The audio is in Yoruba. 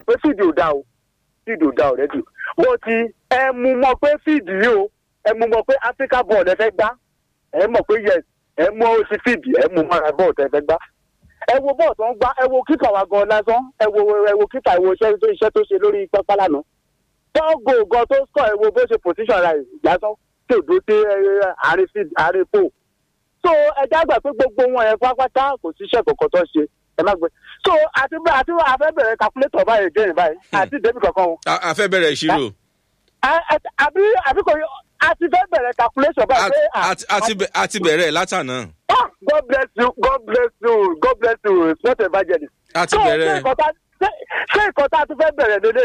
pé fíìdì ò dá o fíìdì ò dá o rẹ́dì mo ti ẹ mú mọ̀ pé fíìdì yìí o ẹ mú mọ̀ pé Africa ball ẹ fẹ́ gbá ẹ mọ̀ pé yes ẹ mú ọ sí fíìdì ẹ mú mọ́ra bọ́ọ̀ tẹ fẹ́ gbá ẹ wo bọ́ọ̀ tó ń gbá ẹ wo kíkà wa gan lásán ẹ wo kíkà ẹ wo iṣẹ́ tó ṣe lórí pápá lánàá tọ́gò gan tó sọ ẹ wo bó ṣe position ra lásán tí ò dúró sí àárín pò so ẹ jágbà pé gbogbo wọn ẹ pápátá kò síṣẹ́ kọ̀ọ̀kan tó ṣe ẹ má gbé so àti afẹ́ bẹ̀rẹ̀ calculator báyìí dẹ́yìn báyìí àti débi kankan o. afẹ́ bẹ̀rẹ̀ ìṣirò. àbí kò àti fẹ́ bẹ̀rẹ̀ calculation báyìí. àti bẹ̀rẹ̀ látànà. God bless you God bless you God bless you it's not evangelist. àti bẹ̀rẹ̀. ṣé ìkọ́ta tún fẹ́ bẹ̀rẹ̀ lélẹ̀